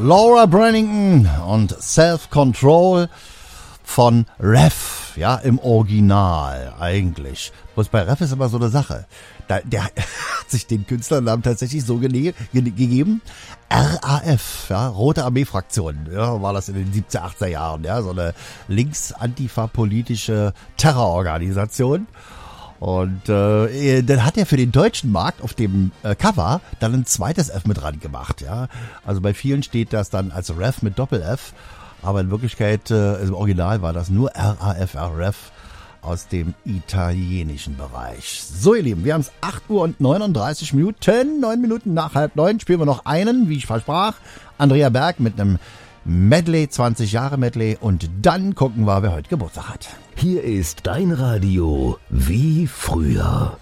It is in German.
Laura Brannington und Self-Control von Ref, ja, im Original eigentlich. Bloß bei Ref ist immer so eine Sache. Der hat sich den Künstlernamen tatsächlich so gegeben. RAF, ja, Rote Armee-Fraktion, ja, war das in den 70er, 80er Jahren, ja, so eine links-antifa-politische Terrororganisation. Und dann hat er für den deutschen Markt auf dem Cover dann ein zweites F mit dran gemacht, ja. Also bei vielen steht das dann als Ref mit Doppel-F, aber in Wirklichkeit, im Original war das nur RAF, Ref aus dem italienischen Bereich. So, ihr Lieben, wir haben es 8:39 Minuten, 9 Minuten nach 8:30, spielen wir noch einen, wie ich versprach, Andrea Berg mit einem Medley, 20 Jahre Medley, und dann gucken wir, wer heute Geburtstag hat. Hier ist dein Radio wie früher.